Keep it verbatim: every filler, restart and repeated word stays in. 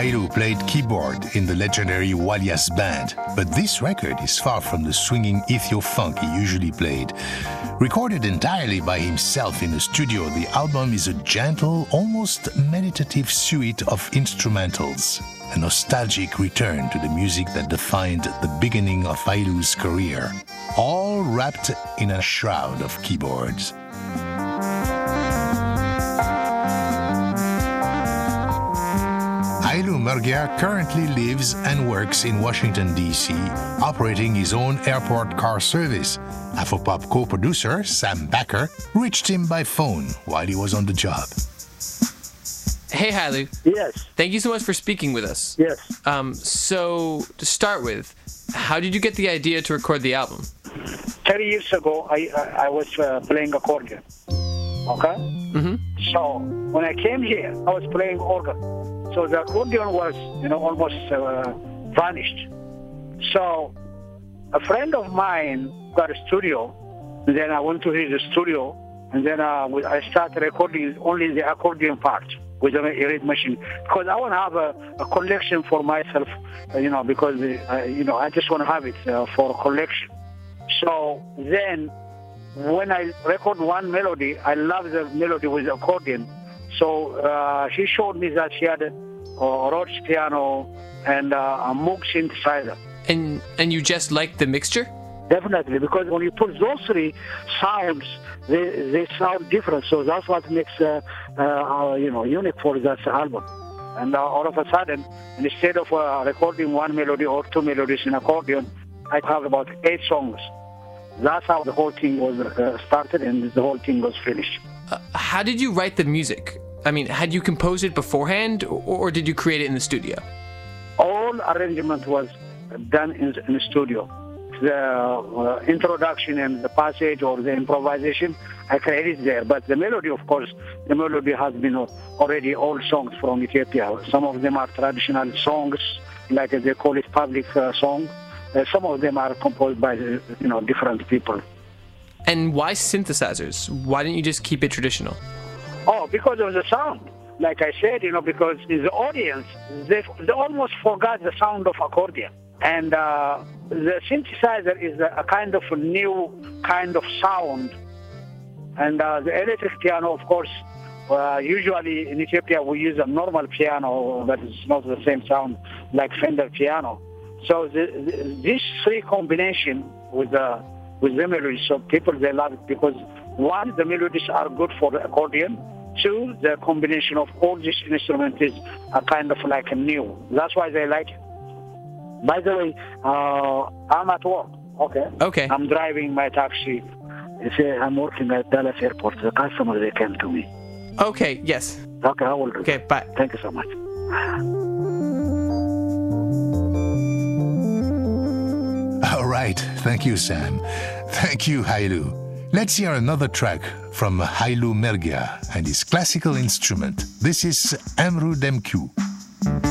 Hailu played keyboard in the legendary Walias band, but this record is far from the swinging ethio-funk he usually played. Recorded entirely by himself in the studio, the album is a gentle, almost meditative suite of instrumentals, a nostalgic return to the music that defined the beginning of Hailu's career, all wrapped in a shroud of keyboards. Hailu Mergia currently lives and works in Washington, D C, operating his own airport car service. Afropop co-producer Sam Backer reached him by phone while he was on the job. Hey, Hailu. Yes. Thank you so much for speaking with us. Yes. Um, so, to start with, how did you get the idea to record the album? thirty years ago, I I, I was uh, playing accordion. Okay? Mm-hmm. So, when I came here, I was playing organ. So the accordion was, you know, almost uh, vanished. So a friend of mine got a studio, and then I went to his studio, and then uh, I started recording only the accordion part with a reed machine, because I want to have a, a collection for myself, uh, you know, because, uh, you know, I just want to have it uh, for collection. So then when I record one melody, I love the melody with the accordion. So uh, she showed me that she had a, a Rhodes piano and uh, a Moog synthesizer. And and you just liked the mixture? Definitely, because when you put those three sounds, they they sound different. So that's what makes uh, uh, you know unique for that album. And uh, all of a sudden, instead of uh, recording one melody or two melodies in accordion, I have about eight songs. That's how the whole thing was uh, started, and the whole thing was finished. Uh, how did you write the music? I mean, had you composed it beforehand, or, or did you create it in the studio? All arrangement was done in, in the studio. The uh, introduction and the passage or the improvisation, I created there. But the melody, of course, the melody has been already old songs from Ethiopia. Some of them are traditional songs, like they call it public uh, song. Uh, some of them are composed by, you know, different people. And why synthesizers? Why didn't you just keep it traditional? Oh, because of the sound. Like I said, you know, because the audience, they, they almost forgot the sound of accordion. And uh, the synthesizer is a, a kind of a new kind of sound. And uh, the electric piano, of course, uh, usually in Ethiopia we use a normal piano that is not the same sound like Fender piano. So the, the, these three combination with the with the melodies, so people they love it because one, the melodies are good for the accordion. Two, the combination of all these instruments is a kind of like a new. That's why they like it. By the way, uh, I'm at work. Okay. Okay. I'm driving my taxi. They say I'm working at Dallas Airport. The customer they came to me. Okay. Yes. Okay, I will do. Okay. That. Bye. Thank you so much. All right. Thank you, Sam. Thank you, Hailu. Let's hear another track from Hailu Mergia and his classical instrument. This is Emru Demku.